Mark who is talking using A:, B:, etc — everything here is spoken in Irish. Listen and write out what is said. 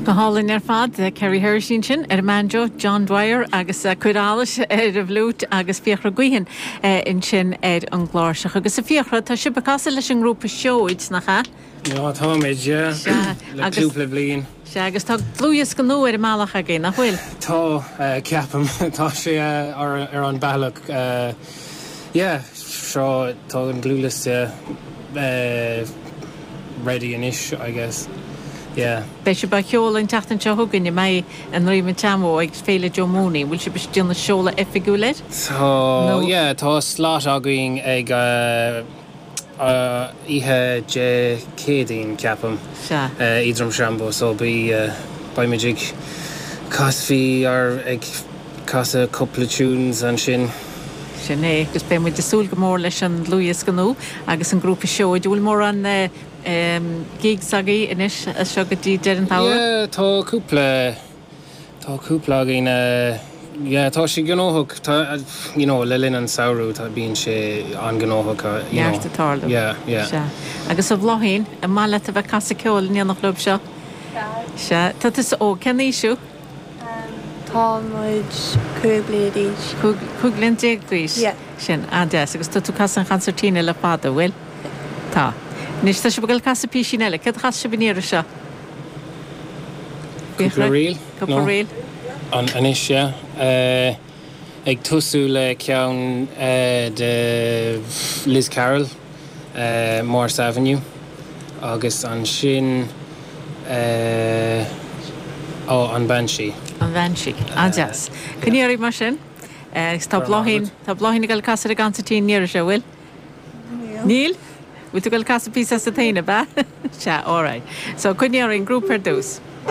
A: Go hálinn fad Kerry Hershey sin Manjo, John Dwyer agus cuidális a bhlút agus fiachra guihin in sin an gláirseach agus a fiachra tá si becasa leis an grúpa seoid nach
B: Ja, tá méid, le cúpla bliain.
A: Se agus tá glúas go nó málacha a gé nach bhfuil.
B: Tá ceapam, tá sé ar an bailach. Seo tá an glúlas ready inis, I guess. Yeah.
A: Bei se ba cheolainn tatan seo thugann I mai an riman tamó ag féile Jo Mooney, bhfuil se bestíanna seola efigúleid?
B: Tá slát againg ag ihe je cédaín ceapam Idrum Shambo, so by magic casfi ar ag casa couple tunes an sin.
A: Sinné, gus be muid de súl go mór leis an Lúas ganú agus an grúpa seoid bhfuil mór an gigs agaí inis a seo go dtí dean power?
B: Yeah, tá cúpla againn tá sé gnóthach tá le linn an saoú tá bíonn sé an gnóthach
A: Neart atála. Agus a bhlóthain a mála a bheith casa ceol in nach club seo? Se tá is ó ceníisiú?
C: Tá muid cúig bliaad ís.
A: Cúig bliain déag blís? Sin agus tá tú casa an chancertína le fada bhfuil? Tá. Nis tá se bagail casa písin eile, cad chas se bníir seo?
B: Cúpla riil?
A: Cúpla riil?
B: Anis, ag tosú le ceann de Liz Carroll, Morris Avenue, agus an sin an Banshee.
A: An Banshee, yes. Cynníorí mar sin? Tá bláhín gael casa a gansatín níir se bhfuil? Níl? Bhfuil tú gael casa pí sa taine ba? Se, all right. So cynníorí grúp ar dús?